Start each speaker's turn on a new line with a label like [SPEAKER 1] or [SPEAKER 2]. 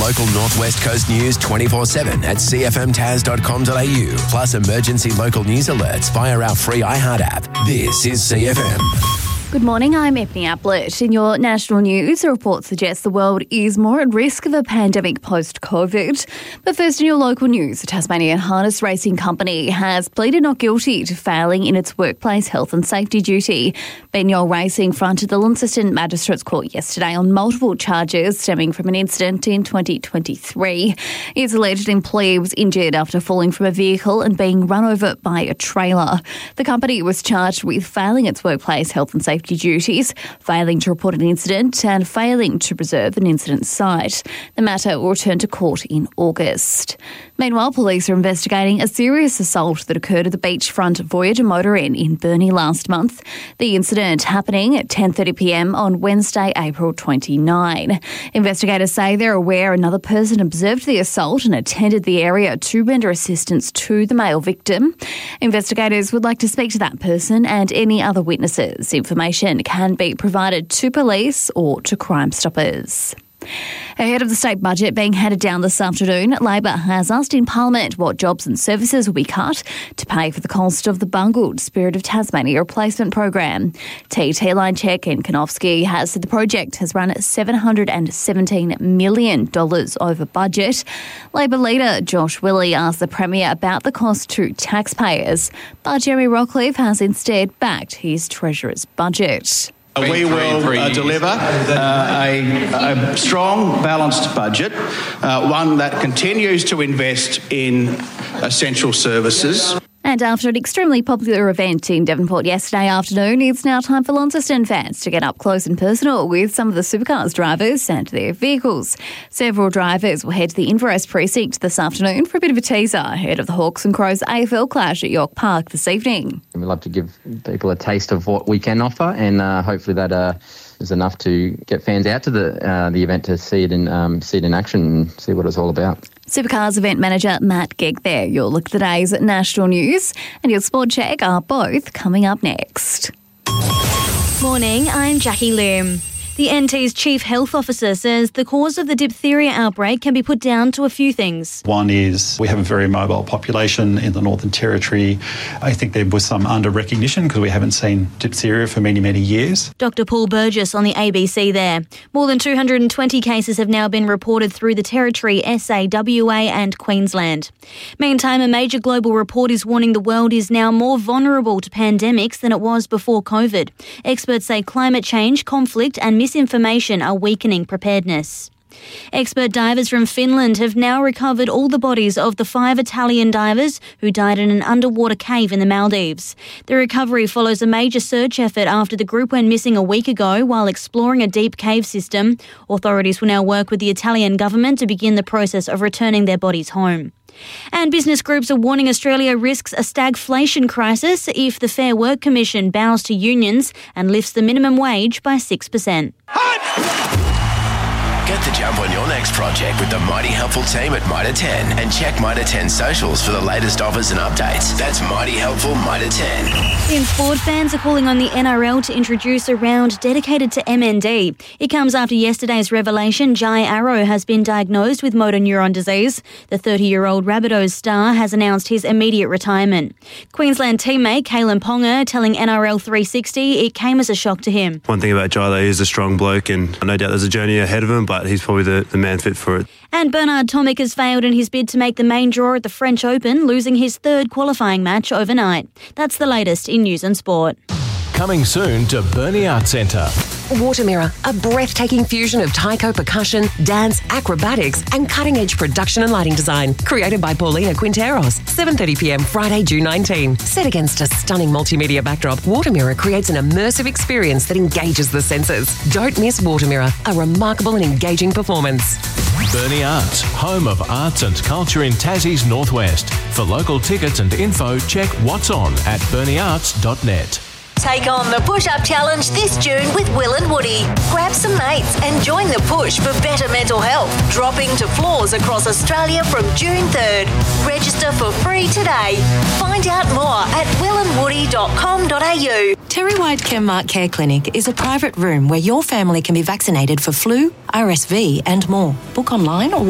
[SPEAKER 1] local Northwest Coast news 24/7 at cfmtas.com.au, plus emergency local news alerts via our free iHeart app. This is CFM.
[SPEAKER 2] Good morning, I'm Ebony Ablett. In your national news, a report suggests the world is more at risk of a pandemic post-COVID. But first in your local news, the Tasmanian Harness Racing Company has pleaded not guilty to failing in its workplace health and safety duty. Benyoll Racing fronted the Launceston Magistrates Court yesterday on multiple charges stemming from an incident in 2023. Its alleged employee was injured after falling from a vehicle and being run over by a trailer. The company was charged with failing its workplace health and safety duties, failing to report an incident and failing to preserve an incident site. The matter will return to court in August. Meanwhile, police are investigating a serious assault that occurred at the beachfront Voyager Motor Inn in Burnie last month. The incident happening at 10:30pm on Wednesday, April 29. Investigators say they're aware another person observed the assault and attended the area to render assistance to the male victim. Investigators would like to speak to that person and any other witnesses. Information can be provided to police or to Crime Stoppers. Ahead of the state budget being handed down this afternoon, Labor has asked in Parliament what jobs and services will be cut to pay for the cost of the bungled Spirit of Tasmania replacement program. TT Line Chair Ken Konofsky has said the project has run $717 million over budget. Labor leader Josh Willey asked the Premier about the cost to taxpayers, but Jeremy Rockcliffe has instead backed his Treasurer's budget.
[SPEAKER 3] We will deliver a strong, balanced budget, one that continues to invest in essential services.
[SPEAKER 2] And after an extremely popular event in Devonport yesterday afternoon, it's now time for Launceston fans to get up close and personal with some of the Supercars drivers and their vehicles. Several drivers will head to the Inverest precinct this afternoon for a bit of a teaser ahead of the Hawks and Crows AFL clash at York Park this evening.
[SPEAKER 4] We love to give people a taste of what we can offer, and hopefully that is enough to get fans out to the event to see it in action and see what it's all about.
[SPEAKER 2] Supercars event manager Matt Gegg there. Your look at the day's national news and your sport check are both coming up next.
[SPEAKER 5] Morning, I'm Jackie Lim. The NT's Chief Health Officer says the cause of the diphtheria outbreak can be put down to a few things.
[SPEAKER 6] One is we have a very mobile population in the Northern Territory. I think there was some under-recognition because we haven't seen diphtheria for many, many years.
[SPEAKER 5] Dr Paul Burgess on the ABC there. More than 220 cases have now been reported through the Territory, SA, WA and Queensland. Meantime, a major global report is warning the world is now more vulnerable to pandemics than it was before COVID. Experts say climate change, conflict and misinformation are weakening preparedness. Expert divers from Finland have now recovered all the bodies of the 5 Italian divers who died in an underwater cave in the Maldives. The recovery follows a major search effort after the group went missing a week ago while exploring a deep cave system. Authorities will now work with the Italian government to begin the process of returning their bodies home. And business groups are warning Australia risks a stagflation crisis if the Fair Work Commission bows to unions and lifts the minimum wage by 6%.
[SPEAKER 1] Get the jump on your next project with the Mighty Helpful team at Mitre 10 and check Mitre 10 socials for the latest offers and updates. That's Mighty Helpful Mitre 10.
[SPEAKER 5] In sport, fans are calling on the NRL to introduce a round dedicated to MND. It comes after yesterday's revelation Jai Arrow has been diagnosed with motor neuron disease. The 30-year-old Rabbitohs star has announced his immediate retirement. Queensland teammate Kalen Ponga telling NRL 360 it came as a shock to him.
[SPEAKER 7] One thing about Jai, though, he's a strong bloke and no doubt there's a journey ahead of him, but he's probably the man fit for it.
[SPEAKER 5] And Bernard Tomic has failed in his bid to make the main draw at the French Open, losing his third qualifying match overnight. That's the latest in news and sport.
[SPEAKER 8] Coming soon to Burnie Arts Centre.
[SPEAKER 9] Watermirror, a breathtaking fusion of taiko percussion, dance, acrobatics and cutting-edge production and lighting design. Created by Paulina Quinteros. 7:30pm Friday, June 19. Set against a stunning multimedia backdrop, Watermirror creates an immersive experience that engages the senses. Don't miss Watermirror, a remarkable and engaging performance.
[SPEAKER 8] Burnie Arts, home of arts and culture in Tassie's Northwest. For local tickets and info, check what's on at burniearts.net.
[SPEAKER 10] Take on the Push-Up Challenge this June with Will and Woody. Grab some mates and join the push for better mental health. Dropping to floors across Australia from June 3rd. Register for free today. Find out more at willandwoody.com.au.
[SPEAKER 11] Terry White Chemart Care Clinic is a private room where your family can be vaccinated for flu, RSV and more. Book online or